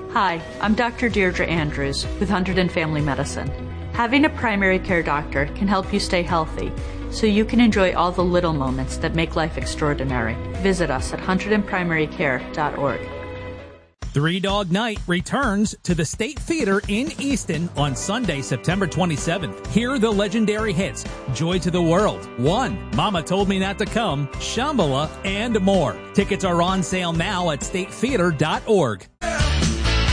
Hi, I'm Dr. Deirdre Andrews with Hunterdon Family Medicine. Having a primary care doctor can help you stay healthy, so you can enjoy all the little moments that make life extraordinary. Visit us at hunterdonprimarycare.org. Three Dog Night returns to the State Theater in Easton on Sunday, September 27th. Hear the legendary hits, Joy to the World, One, Mama Told Me Not to Come, Shambhala, and more. Tickets are on sale now at statetheater.org.